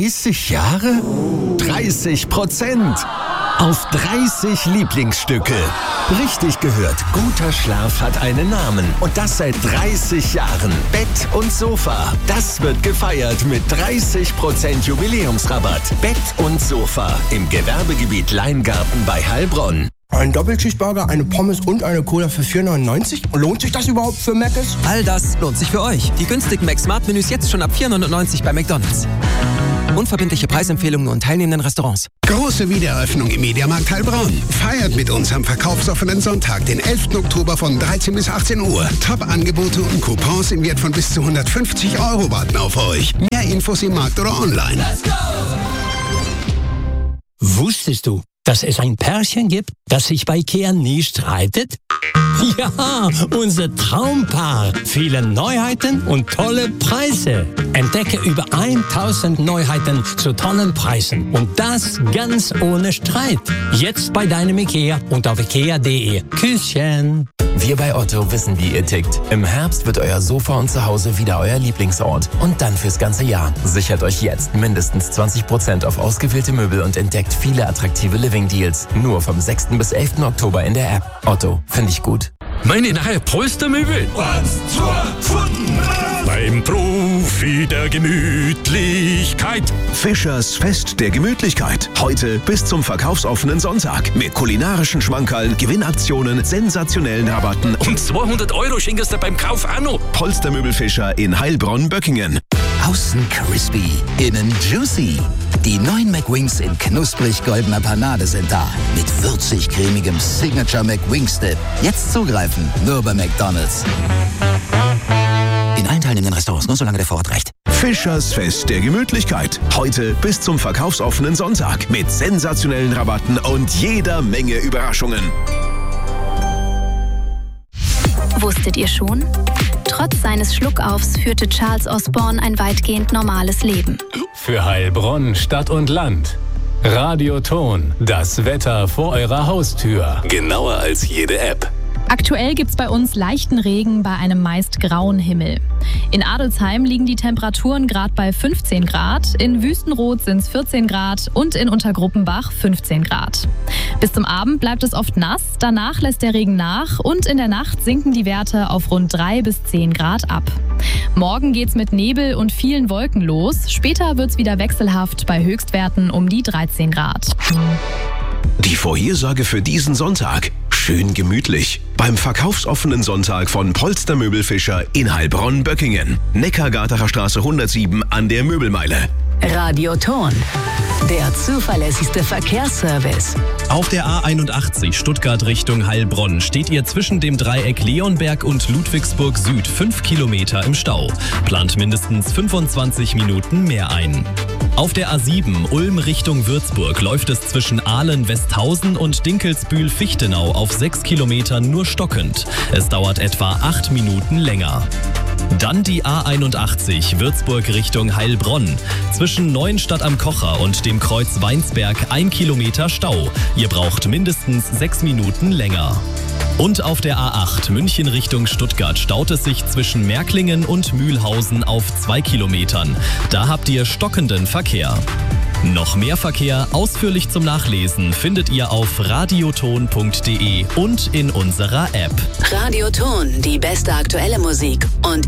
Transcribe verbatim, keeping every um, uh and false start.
dreißig Jahre? dreißig Prozent! Auf dreißig Lieblingsstücke. Richtig gehört, guter Schlaf hat einen Namen. Und das seit dreißig Jahren. Bett und Sofa. Das wird gefeiert mit dreißig Prozent Jubiläumsrabatt. Bett und Sofa im Gewerbegebiet Leingarten bei Heilbronn. Ein Doppelcheeseburger, eine Pommes und eine Cola für vier neunundneunzig? Lohnt sich das überhaupt für Mc's? All das lohnt sich für euch. Die günstigen Mac-Smart-Menüs jetzt schon ab vier neunundneunzig bei McDonald's. Unverbindliche Preisempfehlungen nur in teilnehmenden Restaurants. Große Wiedereröffnung im Mediamarkt Heilbronn. Feiert mit uns am verkaufsoffenen Sonntag, den elften Oktober von dreizehn bis achtzehn Uhr. Top-Angebote und Coupons im Wert von bis zu hundertfünfzig Euro warten auf euch. Mehr Infos im Markt oder online. Let's go! Wusstest du, dass es ein Pärchen gibt, das sich bei Ikea nie streitet? Ja, unser Traumpaar. Viele Neuheiten und tolle Preise. Entdecke über tausend Neuheiten zu tollen Preisen. Und das ganz ohne Streit. Jetzt bei deinem Ikea und auf ikea punkt de. Küsschen. Wir bei Otto wissen, wie ihr tickt. Im Herbst wird euer Sofa und Zuhause wieder euer Lieblingsort. Und dann fürs ganze Jahr. Sichert euch jetzt mindestens zwanzig Prozent auf ausgewählte Möbel und entdeckt viele attraktive Living-Deals. Nur vom sechsten bis elften Oktober in der App. Otto, finde ich gut. Meine neue Polstermöbel. Beim Profi der Gemütlichkeit. Fischers Fest der Gemütlichkeit. Heute bis zum verkaufsoffenen Sonntag. Mit kulinarischen Schmankerln, Gewinnaktionen, sensationellen Rabatten. Und zweihundert Euro schenkst du beim Kauf auch noch. Polstermöbel Fischer in Heilbronn-Böckingen. Außen crispy, innen juicy. Die neuen McWings in knusprig goldener Panade sind da. Mit würzig cremigem Signature McWings Dip. Jetzt zugreifen, nur bei McDonald's. In allen teilnehmenden Restaurants, nur solange der Vorrat reicht. Fischers Fest der Gemütlichkeit. Heute bis zum verkaufsoffenen Sonntag. Mit sensationellen Rabatten und jeder Menge Überraschungen. Wusstet ihr schon? Trotz seines Schluckaufs führte Charles Osborne ein weitgehend normales Leben. Für Heilbronn, Stadt und Land. Radioton, das Wetter vor eurer Haustür. Genauer als jede App. Aktuell gibt's bei uns leichten Regen bei einem meist grauen Himmel. In Adelsheim liegen die Temperaturen gerade bei fünfzehn Grad, in Wüstenrot sind es vierzehn Grad und in Untergruppenbach fünfzehn Grad. Bis zum Abend bleibt es oft nass, danach lässt der Regen nach und in der Nacht sinken die Werte auf rund drei bis zehn Grad ab. Morgen geht's mit Nebel und vielen Wolken los, später wird's wieder wechselhaft bei Höchstwerten um die dreizehn Grad. Die Vorhersage für diesen Sonntag. Schön gemütlich. Beim verkaufsoffenen Sonntag von Polstermöbel Fischer in Heilbronn-Böckingen. Neckargartener Straße hundertsieben an der Möbelmeile. Radioton, der zuverlässigste Verkehrsservice. Auf der A einundachtzig Stuttgart Richtung Heilbronn steht ihr zwischen dem Dreieck Leonberg und Ludwigsburg Süd fünf Kilometer im Stau. Plant mindestens fünfundzwanzig Minuten mehr ein. Auf der A sieben Ulm Richtung Würzburg läuft es zwischen Ahlen-Westhausen und Dinkelsbühl-Fichtenau auf sechs Kilometern nur stockend. Es dauert etwa acht Minuten länger. Dann die A einundachtzig Würzburg Richtung Heilbronn. Zwischen Neuenstadt am Kocher und dem Kreuz Weinsberg ein Kilometer Stau. Ihr braucht mindestens sechs Minuten länger. Und auf der A acht München Richtung Stuttgart staut es sich zwischen Märklingen und Mühlhausen auf zwei Kilometern. Da habt ihr stockenden Verkehr. Noch mehr Verkehr ausführlich zum Nachlesen findet ihr auf radioton punkt de und in unserer App. Radioton, die beste aktuelle Musik und